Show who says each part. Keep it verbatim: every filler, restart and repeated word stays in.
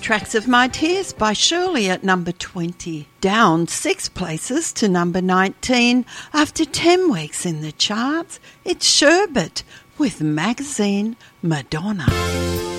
Speaker 1: Tracks of My Tears by Shirley at number twenty. Down six places to number nineteen. After ten weeks in the charts, it's Sherbet with Magazine Madonna.